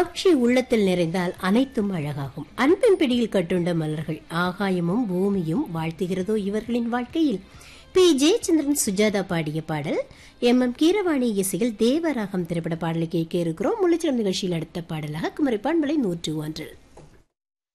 மகிழ்ச்சி உள்ளத்தில் நிறைந்தால் அனைத்தும் அழகாகும். அன்பின் பிடியில் கட்டுண்ட மலர்கள் ஆகாயமும் பூமியும் வாழ்த்துகிறதோ இவர்களின் வாழ்க்கையில். பி. ஜெயச்சந்திரன் சுஜாதா பாடிய பாடல். எம் கீரவாணி இசையில் தேவராகம் திரைப்பட பாடலை கேட்க இருக்கிறோம். முள்ளிச்சரம் நிகழ்ச்சியில் அடுத்த பாடலாக குமரி பண்பலை 101.